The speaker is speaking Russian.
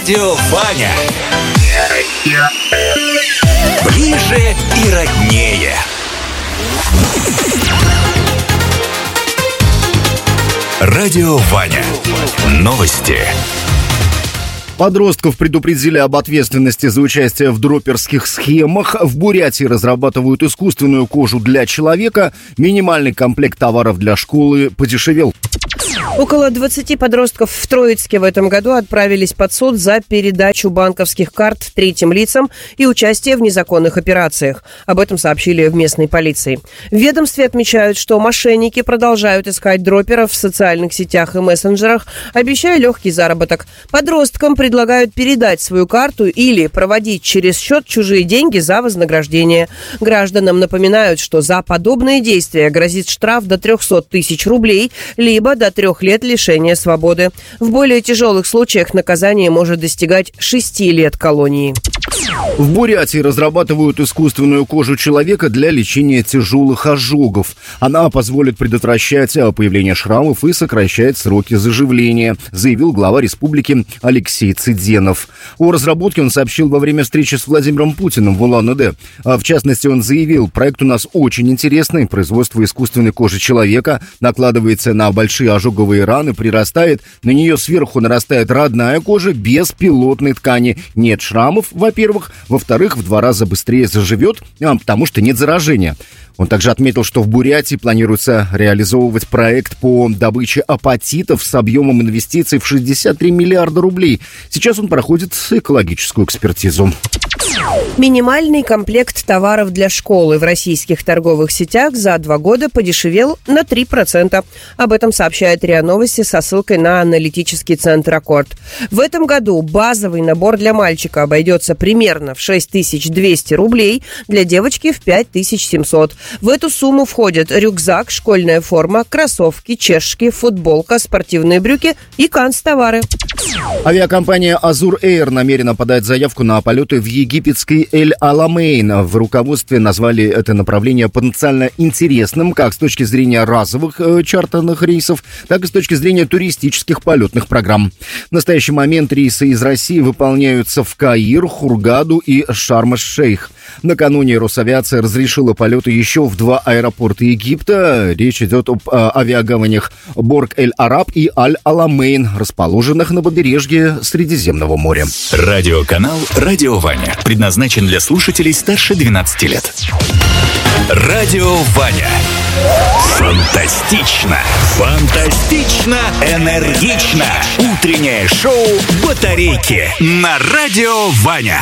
Радио Ваня. Ближе и роднее. Радио Ваня. Новости. Подростков предупредили об ответственности за участие в дроперских схемах. В Бурятии разрабатывают искусственную кожу для человека. Минимальный комплект товаров для школы подешевел. Около 20 подростков в Троицке в этом году отправились под суд за передачу банковских карт третьим лицам и участие в незаконных операциях. Об этом сообщили в местной полиции. В ведомстве отмечают, что мошенники продолжают искать дроперов в социальных сетях и мессенджерах, обещая легкий заработок. Подросткам предлагают передать свою карту или проводить через счет чужие деньги за вознаграждение. Гражданам напоминают, что за подобные действия грозит штраф до 300 тысяч рублей, либо до 3 лет лишения свободы. В более тяжелых случаях наказание может достигать 6 лет колонии. В Бурятии разрабатывают искусственную кожу человека для лечения тяжелых ожогов. Она позволит предотвращать появление шрамов и сокращать сроки заживления, заявил глава республики Алексей Цыденов. О разработке он сообщил во время встречи с Владимиром Путиным в Улан-Удэ. В частности, он заявил: проект у нас очень интересный. Производство искусственной кожи человека накладывается на большие ожоговые раны, прирастает, на нее сверху нарастает родная кожа без пилотной ткани. Нет шрамов, во-первых. Во-вторых, в 2 раза быстрее заживет, потому что нет заражения. Он также отметил, что в Бурятии планируется реализовывать проект по добыче апатитов с объемом инвестиций в 63 миллиарда рублей. Сейчас он проходит экологическую экспертизу. Минимальный комплект товаров для школы в российских торговых сетях за 2 года подешевел на 3%. Об этом сообщает РИА Новости со ссылкой на аналитический центр «Аккорд». В этом году базовый набор для мальчика обойдется примерно в 6200 рублей, для девочки в 5700. В эту сумму входят рюкзак, школьная форма, кроссовки, чешки, футболка, спортивные брюки и канцтовары. Авиакомпания «Азур Эйр» намерена подать заявку на полеты в египетский Эль-Аламейн. В руководстве назвали это направление потенциально интересным как с точки зрения разовых чартерных рейсов, так и с точки зрения туристических полетных программ. В настоящий момент рейсы из России выполняются в Каир, Хургаду и Шарм-эль-Шейх. Накануне Росавиация разрешила полеты еще в 2 аэропорта Египта. Речь идет об авиагаванях Борг-эль-Араб и Аль-Аламейн, расположенных на побережье Средиземного моря. Радиоканал «Радио Ваня» предназначен для слушателей старше 12 лет. Радио Ваня. Фантастично! Фантастично! Энергично! Утреннее шоу «Батарейки» на Радио Ваня.